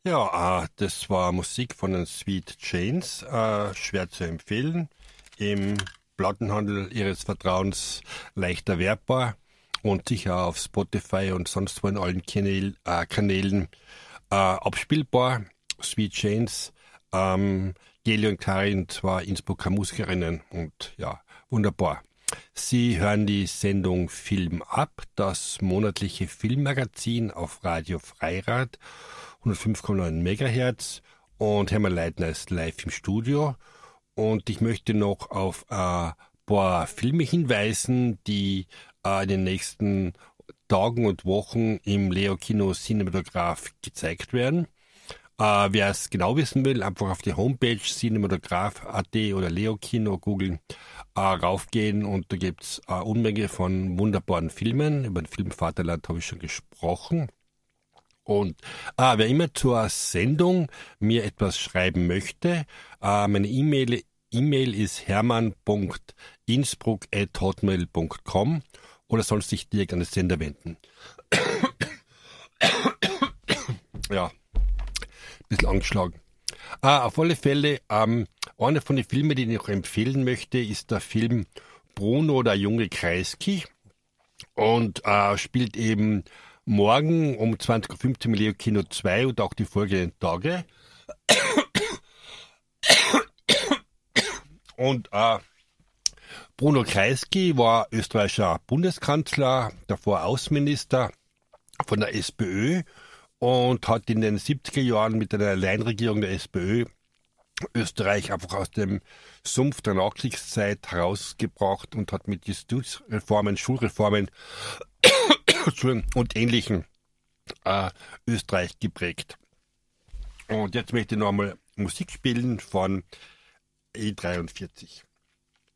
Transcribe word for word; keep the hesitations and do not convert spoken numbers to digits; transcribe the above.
Ja, äh, das war Musik von den Sweet Chains, äh, schwer zu empfehlen. Im Plattenhandel ihres Vertrauens leicht erwerbbar und sicher auf Spotify und sonst wo in allen Kanäl, äh, Kanälen äh, abspielbar. Sweet Chains, ähm, Geli und Karin, zwei Innsbrucker Musikerinnen und ja, wunderbar. Sie hören die Sendung Film ab, das monatliche Filmmagazin auf Radio Freirad, hundertfünf Komma neun Megahertz, und Hermann Leitner ist live im Studio. Und ich möchte noch auf ein paar Filme hinweisen, die äh, in den nächsten Tagen und Wochen im Leo Kino Cinematograph gezeigt werden. Äh, wer es genau wissen will, einfach auf die Homepage cinematograph punkt a t oder Leo Kino googeln, äh, raufgehen, und da gibt's eine Unmenge von wunderbaren Filmen. Über den Film Vaterland habe ich schon gesprochen. Und äh, wer immer zur Sendung mir etwas schreiben möchte, äh, meine E-Mail E-Mail ist hermann punkt innsbruck at hotmail punkt com oder soll sich direkt an den Sender wenden. Ja, ein bisschen angeschlagen. Ah, auf alle Fälle, ähm, einer von den Filmen, den ich noch empfehlen möchte, ist der Film Bruno, der junge Kreisky, und äh, spielt eben morgen um zwanzig Uhr fünfzehn im Leo Kino zwei und auch die folgenden Tage. Und äh, Bruno Kreisky war österreichischer Bundeskanzler, davor Außenminister von der SPÖ und hat in den siebziger Jahren mit einer Alleinregierung der SPÖ Österreich einfach aus dem Sumpf der Nachkriegszeit herausgebracht und hat mit Justizreformen, Schulreformen und Ähnlichem äh, Österreich geprägt. Und jetzt möchte ich noch einmal Musik spielen von E dreiundvierzig.